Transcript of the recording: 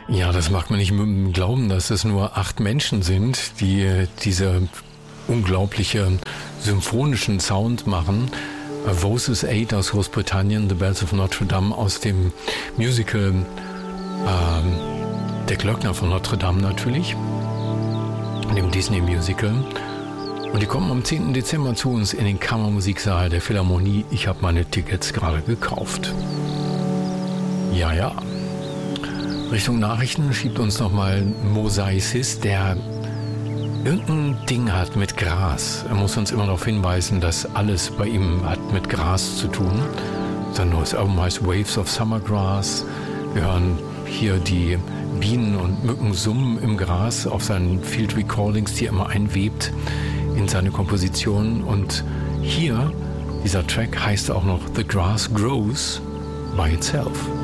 Ja, das mag man nicht glauben, dass es nur 8 Menschen sind, die diese unglaubliche symphonischen Sound machen. Voices 8 aus Großbritannien, The Bells of Notre Dame aus dem Musical Der Glöckner von Notre Dame natürlich, dem Disney-Musical. Und die kommen am 10. Dezember zu uns in den Kammermusiksaal der Philharmonie. Ich habe meine Tickets gerade gekauft. Ja. Richtung Nachrichten schiebt uns nochmal Mosaicis, der irgendein Ding hat mit Gras. Er muss uns immer darauf hinweisen, dass alles bei ihm hat mit Gras zu tun. Sein neues Album heißt Waves of Summer Grass. Wir hören hier die Bienen und Mücken summen im Gras auf seinen Field Recordings, die er immer einwebt in seine Kompositionen. Und hier, dieser Track heißt auch noch The Grass Grows by Itself.